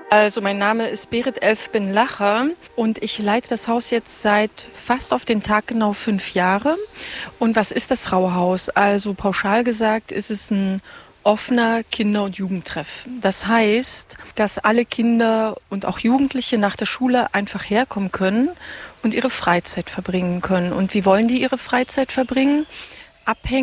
Also mein Name ist Berit Elfben-Lacher und ich leite das Haus jetzt seit fast auf den Tag genau 5 Jahre. Und was ist das Rauhaus? Also pauschal gesagt ist es ein offener Kinder- und Jugendtreff. Das heißt, dass alle Kinder und auch Jugendliche nach der Schule einfach herkommen können und ihre Freizeit verbringen können. Und wie wollen die ihre Freizeit verbringen? Abhängig